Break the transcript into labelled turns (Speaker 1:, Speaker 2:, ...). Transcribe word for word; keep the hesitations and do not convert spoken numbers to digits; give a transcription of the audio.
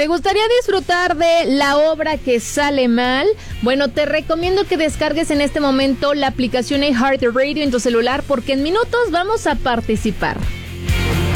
Speaker 1: ¿Te gustaría disfrutar de La obra que sale mal? Bueno, te recomiendo que descargues en este momento la aplicación iHeartRadio en tu celular porque en minutos vamos a participar.